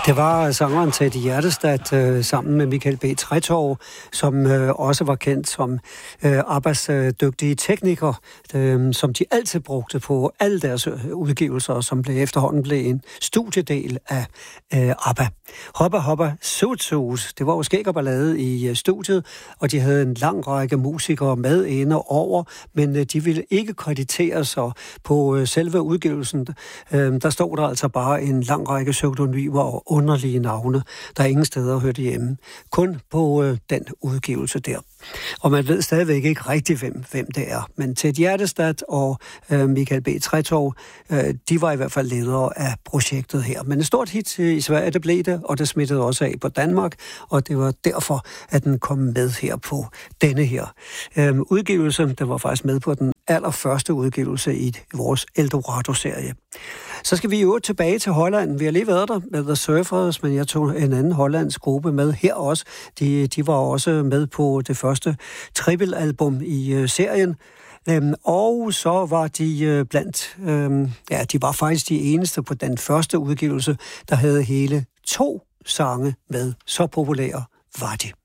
Det var sangeren Teddy Hjertestad sammen med Michael B. Tretov, som også var kendt som Abbas dygtige tekniker, som de altid brugte på alle deres udgivelser, som efterhånden blev en studiedel af Abba. Hoppa Hoppa Sut Sut, det var jo skæg og ballade i studiet, og de havde en lang række musikere med inde over, men de ville ikke kreditere sig på selve udgivelsen. Der stod der altså bare en lang række pseudonymer og underlige navne, der ingen steder hørte hjemme. Kun på den udgivelse der. Og man ved stadigvæk ikke rigtig, hvem det er. Men Teddy Hjertestad og Michael B. Tretov, de var i hvert fald ledere af projektet her. Men et stort hit i Sverige, det blev det, og det smittede også af på Danmark, og det var derfor, at den kom med her på denne her udgivelse. Den var faktisk med på den allerførste udgivelse i vores Eldorado-serie. Så skal vi jo tilbage til Holland. Vi har lige været der med The Surfers, men jeg tog en anden hollandsk gruppe med her også. De var også med på det første triple-album i serien. Og så var de de var faktisk de eneste på den første udgivelse, der havde hele 2 sange med. Så populære var de.